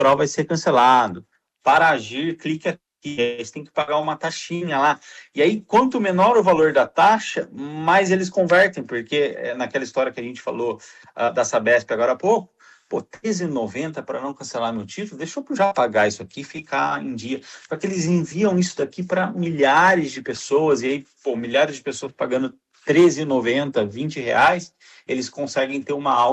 eleitoral vai ser cancelado. Para agir, clique aqui. Eles têm que pagar uma taxinha lá. E aí, quanto menor o valor da taxa, mais eles convertem, porque naquela história que a gente falou da Sabesp agora há pouco, pô, R$13,90 para não cancelar meu título, deixa eu já pagar isso aqui e ficar em dia. Só que eles enviam isso daqui para milhares de pessoas, e aí, pô, milhares de pessoas pagando R$13,90, R$20, eles conseguem ter uma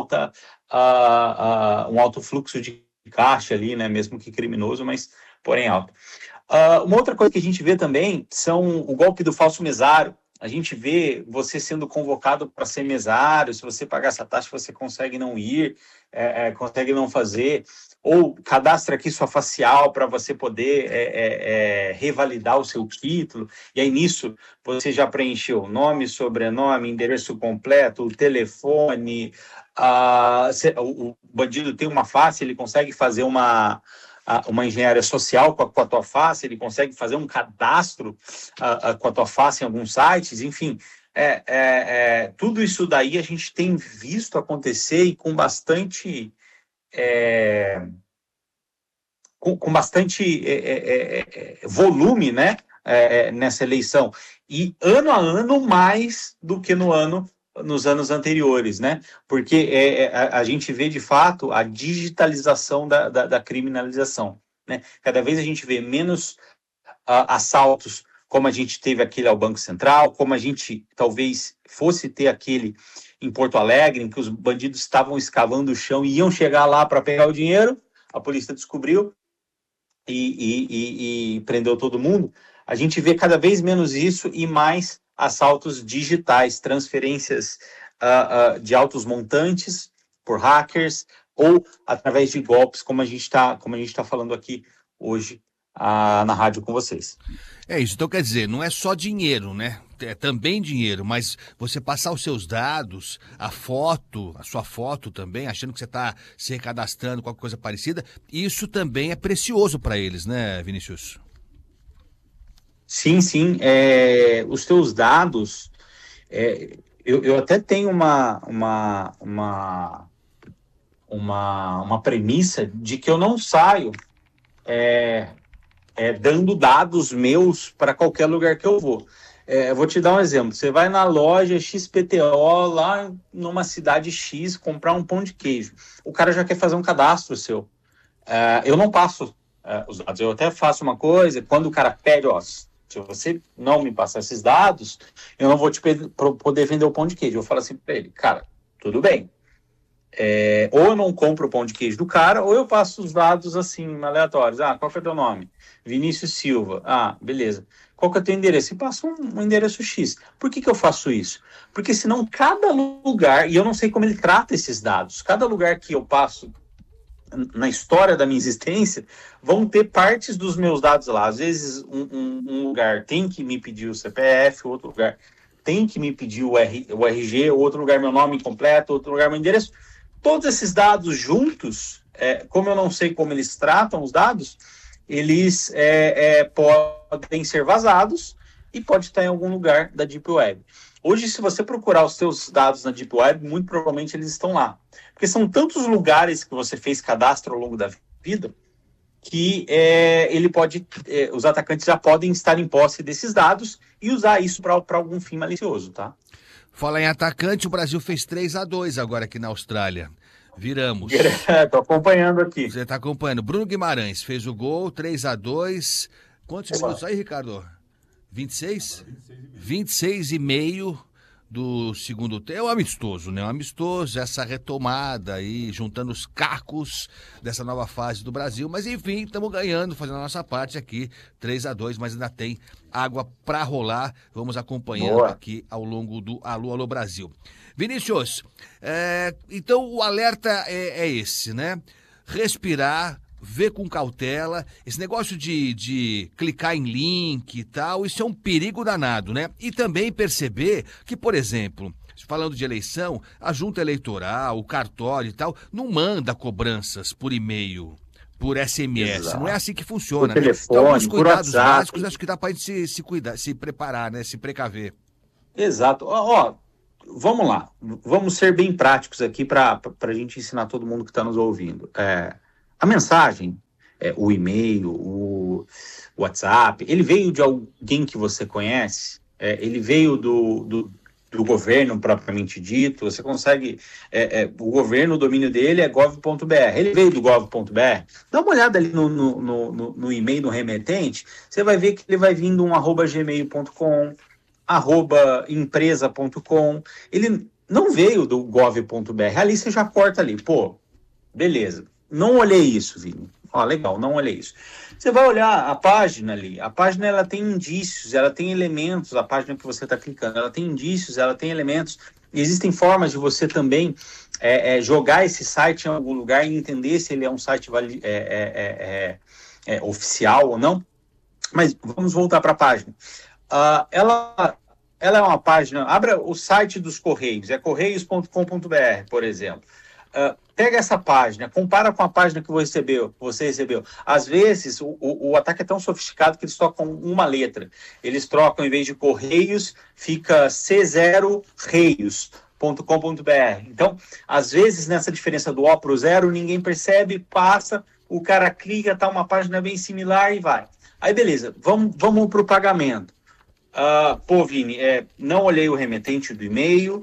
um alto fluxo de caixa ali, né? Mesmo que criminoso, mas porém alto. Uma outra coisa que a gente vê também são o golpe do falso mesário. A gente vê você sendo convocado para ser mesário, se você pagar essa taxa, você consegue não ir, consegue não fazer, ou cadastra aqui sua facial para você poder revalidar o seu título, e aí nisso você já preencheu nome, sobrenome, endereço completo, o telefone, o bandido tem uma face, ele consegue fazer uma engenharia social com a tua face, ele consegue fazer um cadastro com a tua face em alguns sites, enfim, tudo isso daí a gente tem visto acontecer e com bastante volume, né, nessa eleição, e ano a ano mais do que nos anos anteriores, né? Porque a gente vê, de fato, a digitalização da criminalização, né? Cada vez a gente vê menos assaltos, como a gente teve aquele ao Banco Central, como a gente talvez fosse ter aquele em Porto Alegre, em que os bandidos estavam escavando o chão e iam chegar lá para pegar o dinheiro, a polícia descobriu e prendeu todo mundo. A gente vê cada vez menos isso e mais assaltos digitais, transferências de altos montantes por hackers ou através de golpes, como a gente está falando aqui hoje na rádio com vocês. É isso, então quer dizer, não é só dinheiro, né? É também dinheiro, mas você passar os seus dados, a sua foto também, achando que você está se recadastrando, qualquer coisa parecida, isso também é precioso para eles, né, Vinícius? Sim, sim. Os teus dados, eu até tenho uma premissa de que eu não saio dando dados meus para qualquer lugar que eu vou. Vou te dar um exemplo. Você vai na loja XPTO, lá numa cidade X, comprar um pão de queijo. O cara já quer fazer um cadastro seu. Eu não passo os dados. Eu até faço uma coisa, quando o cara pede, se você não me passar esses dados, eu não vou te poder vender o pão de queijo. Eu falo assim para ele, cara, tudo bem. Ou eu não compro o pão de queijo do cara, ou eu passo os dados assim, aleatórios. Qual que é o teu nome? Vinícius Silva. Beleza. Qual que é o teu endereço? E passo um endereço X. Por que eu faço isso? Porque senão cada lugar, e eu não sei como ele trata esses dados, cada lugar que eu passo na história da minha existência, vão ter partes dos meus dados lá. Às vezes um lugar tem que me pedir o CPF, outro lugar tem que me pedir o RG, outro lugar meu nome completo, outro lugar meu endereço. Todos esses dados juntos, como eu não sei como eles tratam os dados, eles podem ser vazados e pode estar em algum lugar da Deep Web. Hoje, se você procurar os seus dados na Deep Web, muito provavelmente eles estão lá. Porque são tantos lugares que você fez cadastro ao longo da vida que os atacantes já podem estar em posse desses dados e usar isso para algum fim malicioso, tá? Fala em atacante, o Brasil fez 3-2 agora aqui na Austrália. Viramos. Tô acompanhando aqui. Você tá acompanhando. Bruno Guimarães fez o gol, 3-2. Quantos minutos aí, Ricardo? 26? 26 e meio do segundo tempo. É um amistoso, né? Um amistoso, essa retomada aí, juntando os cacos dessa nova fase do Brasil. Mas enfim, estamos ganhando, fazendo a nossa parte aqui, 3-2, mas ainda tem água para rolar. Vamos acompanhando aqui ao longo do Alô, Alô Brasil. Vinícius, então o alerta é esse, né? Respirar, ver com cautela, esse negócio de clicar em link e tal, isso é um perigo danado, né? E também perceber que, por exemplo, falando de eleição, a junta eleitoral, o cartório e tal, não manda cobranças por e-mail, por SMS. Exato. Não é assim que funciona, por telefone, então, alguns cuidados por WhatsApp, básicos, acho que dá pra gente se cuidar, se preparar, né? Se precaver. Exato. Vamos lá. Vamos ser bem práticos aqui para a gente ensinar todo mundo que está nos ouvindo. A mensagem, o e-mail, o WhatsApp, ele veio de alguém que você conhece? Ele veio do governo propriamente dito? Você consegue... o governo, o domínio dele é gov.br. Ele veio do gov.br? Dá uma olhada ali no e-mail do remetente, você vai ver que ele vai vindo um @gmail.com, @empresa.com. Ele não veio do gov.br. Ali você já corta ali. Pô, beleza. Não olhei isso, Vini. Ó, legal, não olhei isso. Você vai olhar a página ali. A página, ela tem indícios, ela tem elementos. A página que você está clicando, ela tem indícios, ela tem elementos. Existem formas de você também jogar esse site em algum lugar e entender se ele é um site oficial ou não. Mas vamos voltar para a página. Ela é uma página... Abra o site dos Correios, correios.com.br, por exemplo. Pega essa página, compara com a página que você recebeu. Às vezes, o ataque é tão sofisticado que eles trocam uma letra. Eles trocam, em vez de Correios, fica C0reios.com.br. Então, às vezes, nessa diferença do O para o 0, ninguém percebe, passa, o cara clica, tá uma página bem similar e vai. Aí, beleza, vamos para o pagamento. Pô, Vini, não olhei o remetente do e-mail,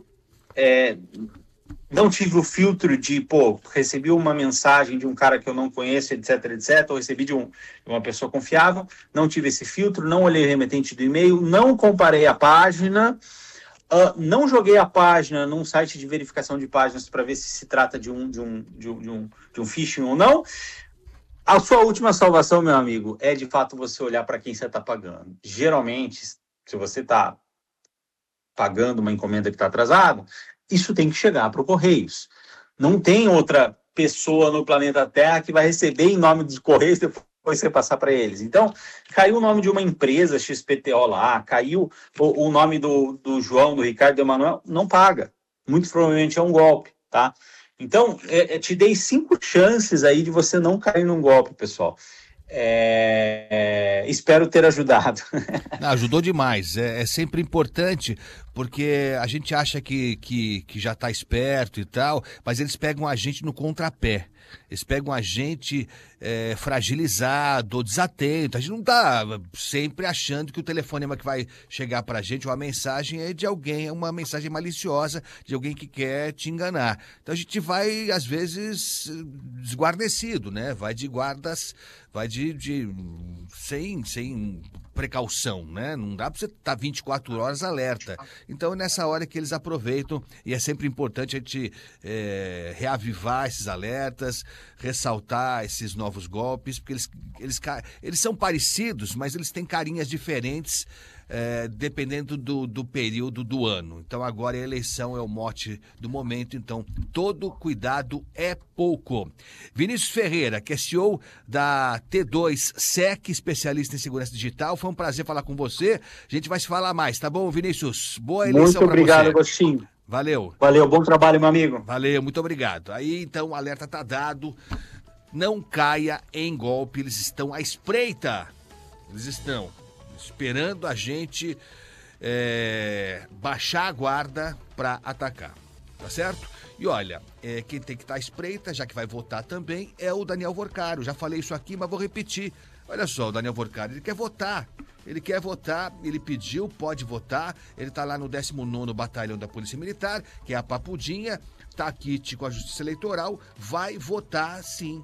não tive o filtro de, recebi uma mensagem de um cara que eu não conheço, etc, ou recebi de uma pessoa confiável, não tive esse filtro, não olhei o remetente do e-mail, não comparei a página, não joguei a página num site de verificação de páginas para ver se trata de um phishing ou não. A sua última salvação, meu amigo, é de fato você olhar para quem você está pagando. Geralmente, se você está pagando uma encomenda que está atrasada, isso tem que chegar para o Correios. Não tem outra pessoa no planeta Terra que vai receber em nome dos Correios e depois você passar para eles. Então, caiu o nome de uma empresa XPTO lá, caiu o nome do João, do Ricardo, do Emanuel, não paga. Muito provavelmente é um golpe, tá? Então, te dei 5 chances aí de você não cair num golpe, pessoal. Espero ter ajudado. Ajudou demais. É sempre importante, porque a gente acha que já está esperto e tal, mas eles pegam a gente no contrapé. Eles pegam a gente fragilizado, desatento. A gente não está sempre achando que o telefonema que vai chegar para a gente, ou a mensagem é de alguém, é uma mensagem maliciosa, de alguém que quer te enganar. Então a gente vai, às vezes, desguarnecido, né? Vai de guardas, vai sem precaução, né? Não dá para você estar 24 horas alerta. Então é nessa hora que eles aproveitam, e é sempre importante a gente reavivar esses alertas, ressaltar esses novos golpes, porque eles são parecidos, mas eles têm carinhas diferentes, dependendo do período do ano. Então agora a eleição é o mote do momento, então todo cuidado é pouco. Vinícius Ferreira, que é CEO da T2Sec, especialista em segurança digital, foi um prazer falar com você. A gente vai se falar mais, tá bom, Vinícius? Boa eleição para você. Muito obrigado, Agostinho. Valeu. Valeu, bom trabalho, meu amigo. Valeu, muito obrigado. Aí, então, o alerta tá dado. Não caia em golpe, eles estão à espreita. Eles estão esperando a gente baixar a guarda para atacar, tá certo? E olha, quem tem que estar à espreita, já que vai votar também, é o Daniel Vorcaro. Já falei isso aqui, mas vou repetir. Olha só, o Daniel Vorcaro, ele quer votar. Ele quer votar, ele pediu, pode votar. Ele está lá no 19º Batalhão da Polícia Militar, que é a Papudinha, tá aqui com a Justiça Eleitoral, vai votar sim,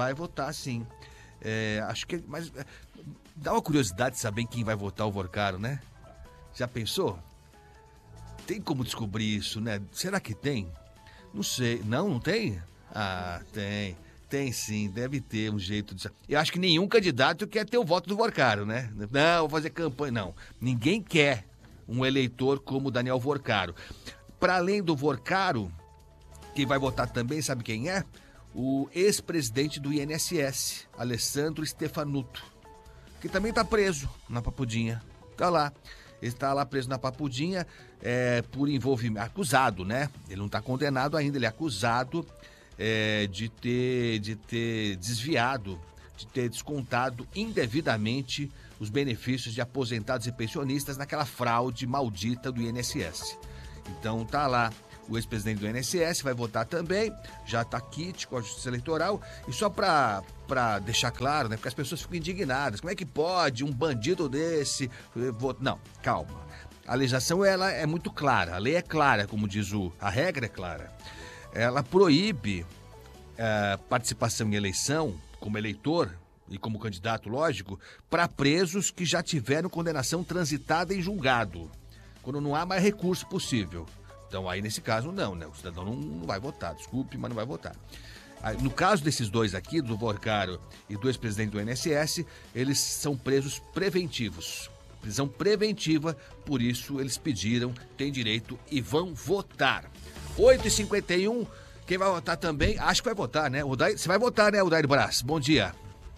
acho que, mas dá uma curiosidade de saber quem vai votar o Vorcaro, né? Já pensou? Tem como descobrir isso, né? Será que tem? Não sei, não tem? Ah, tem. Tem sim, deve ter um jeito de... Eu acho que nenhum candidato quer ter o voto do Vorcaro, né? Não, vou fazer campanha. Não, ninguém quer um eleitor como o Daniel Vorcaro. Para além do Vorcaro, quem vai votar também, sabe quem é? O ex-presidente do INSS, Alessandro Stefanuto, que também está preso na Papudinha. Tá lá. Ele está lá preso na Papudinha por envolvimento... Acusado, né? Ele não está condenado ainda, ele é acusado... de ter desviado, de ter descontado indevidamente os benefícios de aposentados e pensionistas naquela fraude maldita do INSS. Então tá lá o ex-presidente do INSS vai votar também, já está quite com a Justiça Eleitoral. E só para deixar claro, né, porque as pessoas ficam indignadas, como é que pode um bandido desse votar? Não, calma. A legislação ela é muito clara, a lei é clara, como diz a regra é clara. Ela proíbe participação em eleição, como eleitor e como candidato, lógico, para presos que já tiveram condenação transitada em julgado, quando não há mais recurso possível. Então aí nesse caso não, né? O cidadão não vai votar, desculpe, mas não vai votar. No caso desses dois aqui, do Porcaro e do ex-presidente do INSS, eles são presos preventivos. Prisão preventiva, por isso eles pediram, têm direito e vão votar. 8h51, quem vai votar também, acho que vai votar, né? Você vai votar, né, Odair Braz? Bom dia.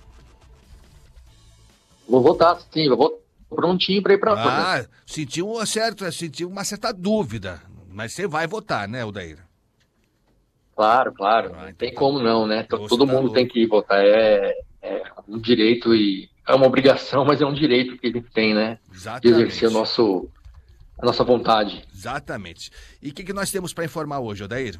Vou votar, sim, eu vou prontinho para ir para lá. Sentiu uma certa dúvida, mas você vai votar, né, Odair? Claro, não tem como não, né? Todo mundo tem que votar, é um direito e é uma obrigação, mas é um direito que a gente tem, né? Exatamente. De exercer a nossa vontade. Exatamente. E o que nós temos para informar hoje, Odair?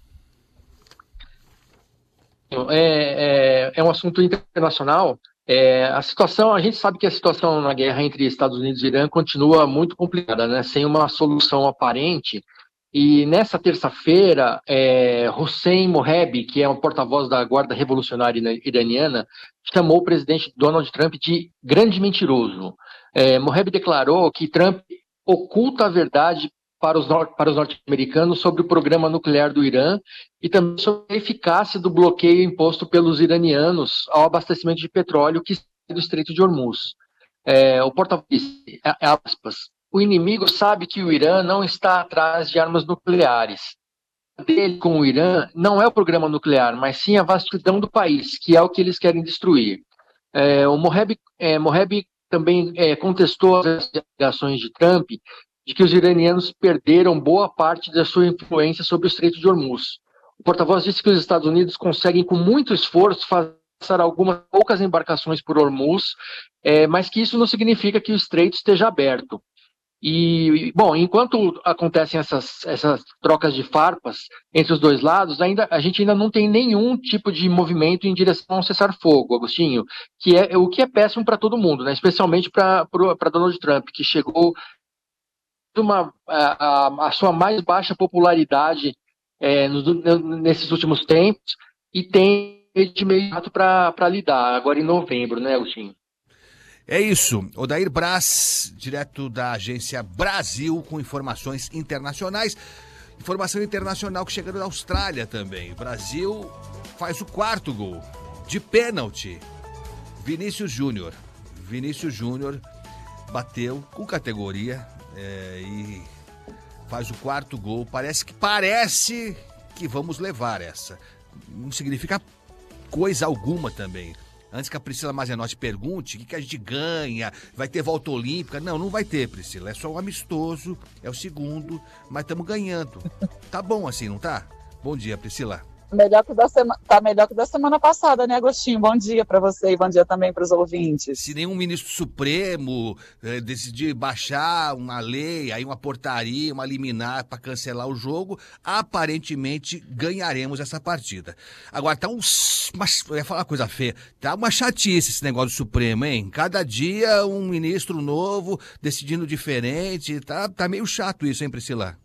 É um assunto internacional. A gente sabe que a situação na guerra entre Estados Unidos e Irã continua muito complicada, né? Sem uma solução aparente. E nessa terça-feira, Hossein Mohabi, que é um porta-voz da Guarda Revolucionária Iraniana, chamou o presidente Donald Trump de grande mentiroso. Mohabi declarou que Trump oculta a verdade para os norte-americanos sobre o programa nuclear do Irã e também sobre a eficácia do bloqueio imposto pelos iranianos ao abastecimento de petróleo que sai do Estreito de Hormuz. O porta-voz disse, aspas, o inimigo sabe que o Irã não está atrás de armas nucleares. Dele com o Irã não é o programa nuclear, mas sim a vastidão do país, que é o que eles querem destruir. O Mohabi também contestou as alegações de Trump de que os iranianos perderam boa parte da sua influência sobre o Estreito de Hormuz. O porta-voz disse que os Estados Unidos conseguem, com muito esforço, passar algumas poucas embarcações por Hormuz, mas que isso não significa que o Estreito esteja aberto. E, bom, enquanto acontecem essas trocas de farpas entre os dois lados, a gente ainda não tem nenhum tipo de movimento em direção ao cessar-fogo, Agostinho, o que é péssimo para todo mundo, né? Especialmente para Donald Trump, que chegou a sua mais baixa popularidade nesses últimos tempos e tem de imediato para lidar, agora em novembro, né, Agostinho? É isso, Odair Braz, direto da agência Brasil, com informações internacionais. Informação internacional que chega da Austrália também. O Brasil faz o 4º gol de pênalti. Vinícius Júnior bateu com categoria e faz o 4º gol. Parece que vamos levar essa. Não significa coisa alguma também. Antes que a Priscila Mazenotti pergunte o que a gente ganha, vai ter volta olímpica. Não vai ter, Priscila. É só um amistoso, é o 2º, mas estamos ganhando. Tá bom assim, não tá? Bom dia, Priscila. Tá melhor que da semana passada, né, Agostinho? Bom dia para você e bom dia também para os ouvintes. Se nenhum ministro supremo decidir baixar uma lei, aí uma portaria, uma liminar para cancelar o jogo, aparentemente ganharemos essa partida. Agora, eu ia falar uma coisa feia, tá uma chatice esse negócio do Supremo, hein? Cada dia um ministro novo decidindo diferente, tá meio chato isso, hein, Priscila?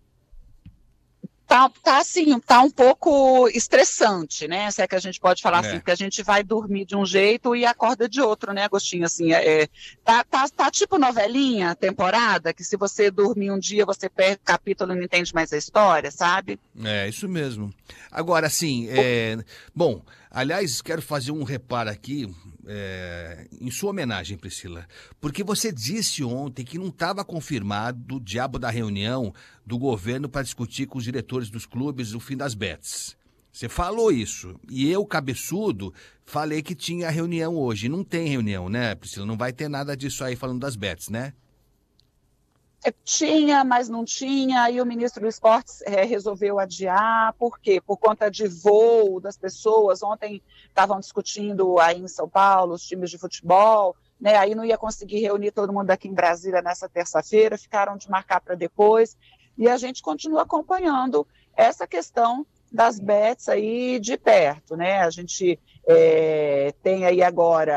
Tá um pouco estressante, né? Se é que a gente pode falar assim, porque a gente vai dormir de um jeito e acorda de outro, né, Agostinho? Assim, tá tipo novelinha, temporada, que se você dormir um dia, você perde o capítulo e não entende mais a história, sabe? É, isso mesmo. Agora, assim, bom, aliás, quero fazer um reparo aqui, em sua homenagem, Priscila, porque você disse ontem que não estava confirmado o diabo da reunião do governo para discutir com os diretores dos clubes o fim das bets. Você falou isso, e eu, cabeçudo, falei que tinha reunião hoje. Não tem reunião, né, Priscila? Não vai ter nada disso aí falando das bets, né? Tinha, mas não tinha, aí o ministro do Esportes resolveu adiar. Por quê? Por conta de voo das pessoas. Ontem estavam discutindo aí em São Paulo os times de futebol, né? Aí não ia conseguir reunir todo mundo aqui em Brasília nessa terça-feira, ficaram de marcar para depois, e a gente continua acompanhando essa questão das bets aí de perto, né? A gente tem aí agora